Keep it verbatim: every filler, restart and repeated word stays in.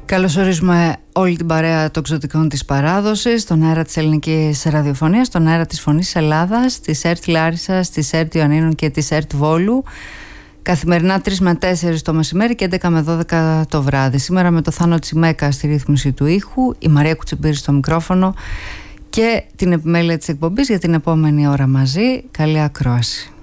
Καλωσορίζουμε όλη την παρέα των ξωτικών της παράδοσης, στον αέρα της ελληνικής ραδιοφωνίας, στον αέρα της Φωνής Ελλάδας, της ΕΡΤ Λάρισσας, της ΕΡΤ Ιωαννίνων και της ΕΡΤ Βόλου. Καθημερινά τρεις με τέσσερις το μεσημέρι και έντεκα με δώδεκα το βράδυ. Σήμερα με το Θάνο Τσιμέκα στη ρύθμιση του ήχου, η Μαρία Κουτσιμπήρη στο μικρόφωνο και την επιμέλεια της εκπομπής για την επόμενη ώρα μαζί. Καλή ακρόαση.